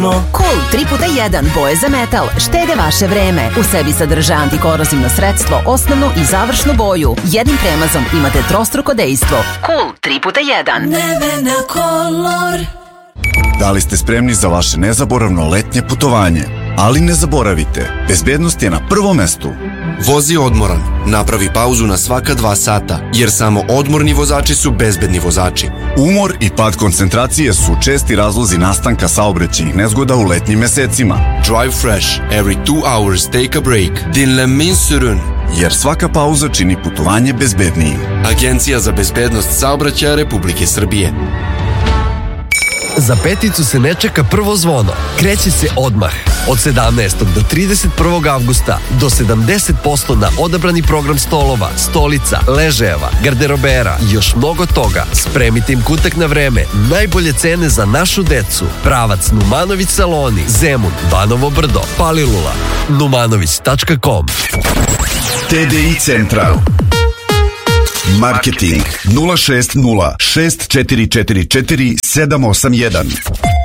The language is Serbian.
Cool 3x1 boje za metal štede vaše vreme. U sebi sadrže antikorozivno sredstvo, osnovnu i završnu boju. Jednim premazom imate trostruko dejstvo. Cool 3x1. Nevena Color. Da li ste spremni za vaše nezaboravno letnje putovanje? Ali ne zaboravite, bezbednost je na prvom mestu. Vozi odmoran, napravi pauzu na svaka 2 sata, jer samo odmorni vozači su bezbedni vozači. Umor i pad koncentracije su česti razlozi nastanka saobraćajnih nezgoda u letnjim mesecima. Drive fresh, every 2 hours take a break. Dinlemin sürün. Jer svaka pauza čini putovanje bezbednijim. Agencija za bezbednost saobraćaja Republike Srbije. Za peticu se ne čeka prvo zvono. Kreće se odmah. Od 17. do 31. avgusta do 70% na odabrani program stolova, stolica, ležajeva, garderobera i još mnogo toga. Spremite im kutak na vreme. Najbolje cene za našu decu. Pravac Numanović saloni, Zemun, Banovo Brdo, Palilula. numanović.com. TDI Central. Marketing 060 6444 781.